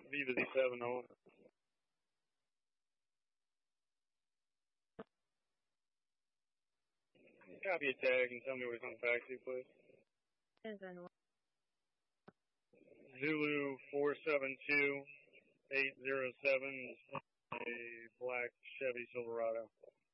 Viva the 7 on. Copy a tag and tell me where it's on taxi, please. Zulu 472-807 is a black Chevy Silverado.